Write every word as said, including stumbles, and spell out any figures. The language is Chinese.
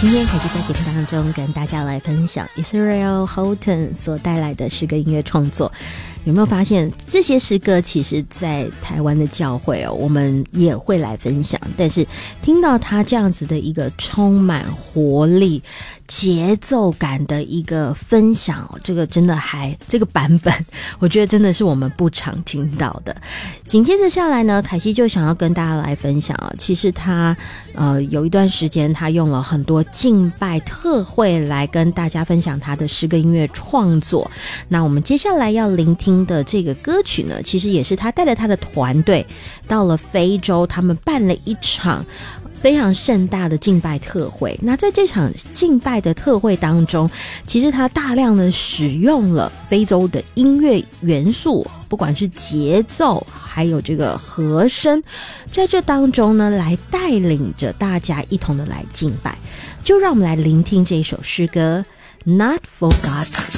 今天凯西在节目当中跟大家来分享 Israel Houghton 所带来的诗歌音乐创作。有没有发现这些诗歌其实在台湾的教会哦，我们也会来分享，但是听到他这样子的一个充满活力节奏感的一个分享哦，这个真的还这个版本我觉得真的是我们不常听到的。紧接着下来呢，凯西就想要跟大家来分享啊，其实他呃有一段时间他用了很多敬拜特会来跟大家分享他的诗歌音乐创作。那我们接下来要聆听的这个歌曲呢，其实也是他带着他的团队到了非洲，他们办了一场非常盛大的敬拜特会。那在这场敬拜的特会当中，其实他大量的使用了非洲的音乐元素，不管是节奏还有这个和声，在这当中呢来带领着大家一同的来敬拜。就让我们来聆听这一首诗歌 Not Forgotten。